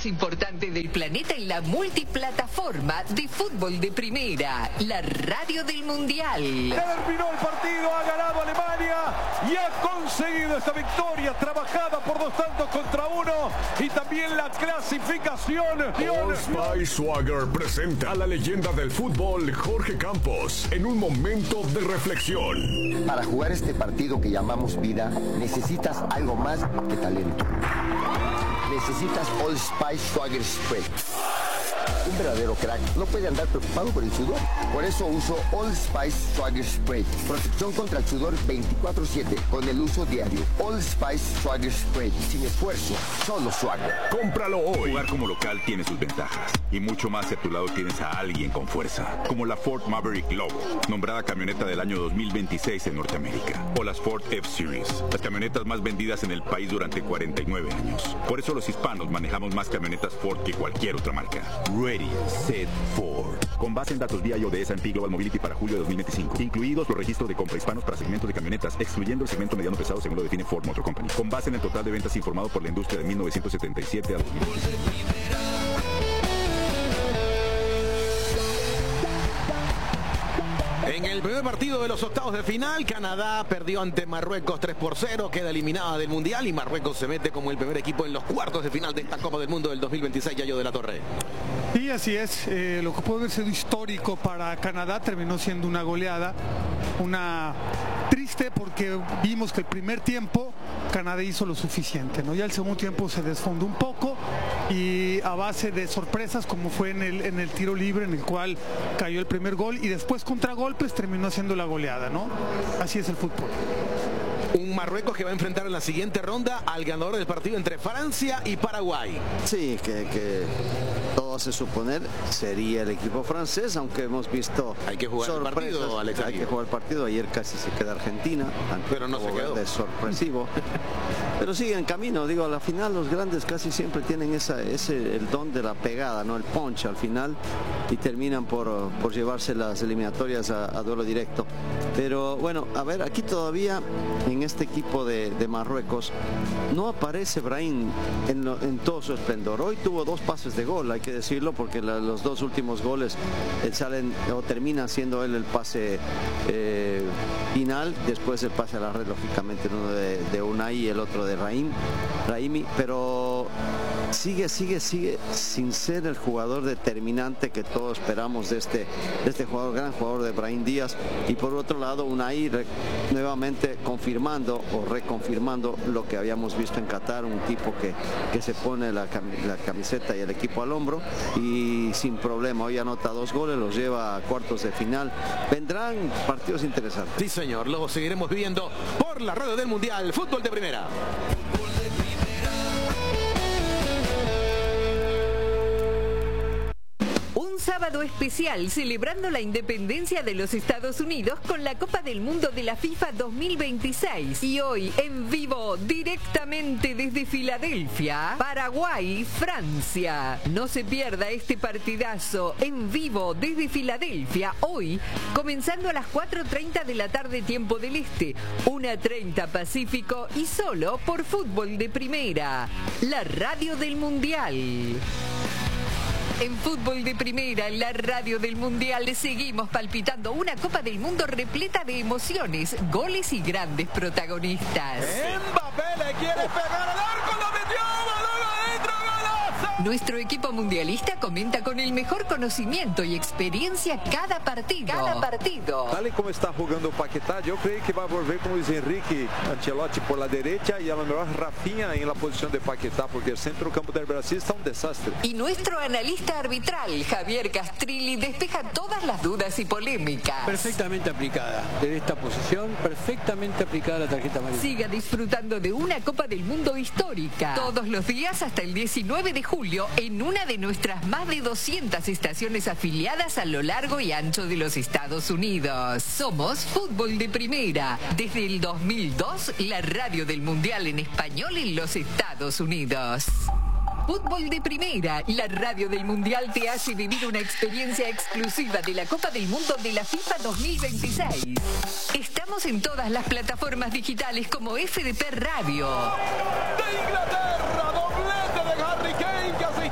más importante del planeta en la multiplataforma de fútbol de primera, la radio del Mundial. Terminó el partido, ha ganado Alemania y ha conseguido esta victoria trabajada por 2-1 y también la clasificación. Old Spice Swagger presenta a la leyenda del fútbol, Jorge Campos, en un momento de reflexión. Para jugar este partido que llamamos vida, necesitas algo más que talento. Necesitas Old Spice Swagger Spray. Un verdadero crack no puede andar preocupado por el sudor. Por eso uso Old Spice Swagger Spray. Protección contra el sudor 24/7 con el uso diario. Old Spice Swagger Spray. Sin esfuerzo, solo swagger. ¡Cómpralo hoy! Jugar como local tiene sus ventajas. Y mucho más si a tu lado tienes a alguien con fuerza. Como la Ford Maverick Lobo, nombrada camioneta del año 2026 en Norteamérica. O las Ford F-Series, las camionetas más vendidas en el país durante 49 años. Por eso los hispanos manejamos más camionetas Ford que cualquier otra marca. Ready, Set, Ford. Con base en datos BIO de S&P Global Mobility para julio de 2025. Incluidos los registros de compra hispanos para segmento de camionetas, excluyendo el segmento mediano pesado según lo define Ford Motor Company. Con base en el total de ventas informado por la industria de 1977 a 2000. En el primer partido de los octavos de final, Canadá perdió ante Marruecos 3-0, queda eliminada del Mundial y Marruecos se mete como el primer equipo en los cuartos de final de esta Copa del Mundo del 2026, Yayo de la Torre. Y así es, lo que puede haber sido histórico para Canadá terminó siendo una goleada, una triste porque vimos que el primer tiempo Canadá hizo lo suficiente, ¿no? Ya el segundo tiempo se desfondó un poco y a base de sorpresas como fue en el tiro libre en el cual cayó el primer gol y después contragolpes terminó haciendo la goleada, ¿no? Así es el fútbol. Un Marruecos que va a enfrentar en la siguiente ronda al ganador del partido entre Francia y Paraguay. Sí, que todo hace suponer sería el equipo francés, aunque hemos visto hay que jugar el partido, Alex. Hay que jugar el partido. Ayer casi se queda Argentina, pero no se quedó. De sorpresivo. Pero sigue en camino, digo, a la final los grandes casi siempre tienen el don de la pegada, ¿no? El punch al final y terminan por llevarse las eliminatorias a duelo directo. Pero bueno, a ver, aquí todavía en este equipo de Marruecos no aparece Brahim en todo su esplendor. Hoy tuvo 2 pases de gol, hay que decirlo, porque los 2 últimos goles termina siendo él el pase final, después el pase a la red, lógicamente uno de Unai y el otro de Raimi, pero sigue sin ser el jugador determinante que todos esperamos de este jugador, gran jugador de Brahim Díaz. Y por otro lado Unai nuevamente confirmando o reconfirmando lo que habíamos visto en Qatar, un tipo que se pone la camiseta y el equipo al hombro y sin problema. Hoy anota 2 goles, los lleva a cuartos de final. Vendrán partidos interesantes. Sí, señor, lo seguiremos viviendo por la radio del Mundial, fútbol de primera. Sábado especial celebrando la independencia de los Estados Unidos con la Copa del Mundo de la FIFA 2026 y hoy en vivo directamente desde Filadelfia, Paraguay, Francia. No se pierda este partidazo en vivo desde Filadelfia hoy comenzando a las 4:30 de la tarde tiempo del Este, 1:30 Pacífico y solo por Fútbol de Primera, la radio del Mundial. En Fútbol de Primera, en la radio del Mundial, seguimos palpitando una Copa del Mundo repleta de emociones, goles y grandes protagonistas. Mbappé le quiere pegar al arco, lo metió, balón adentro, golazo. Nuestro equipo mundialista comenta con el mejor conocimiento y experiencia cada partido. Tal como está jugando Paquetá, yo creo que va a volver con Luis Enrique Ancelotti por la derecha y a lo mejor Rafinha en la posición de Paquetá, porque el centro campo del Brasil está un desastre. Y nuestro analista arbitral, Javier Castrilli, despeja todas las dudas y polémicas. Perfectamente aplicada, desde esta posición, perfectamente aplicada la tarjeta amarilla. Siga disfrutando de una Copa del Mundo histórica, todos los días hasta el 19 de julio, en una de nuestras más de 200 estaciones afiliadas a lo largo y ancho de los Estados Unidos. Somos Fútbol de Primera, desde el 2002, la radio del Mundial en español en los Estados Unidos. Fútbol de Primera, la radio del Mundial te hace vivir una experiencia exclusiva de la Copa del Mundo de la FIFA 2026. Estamos en todas las plataformas digitales como FDP Radio. De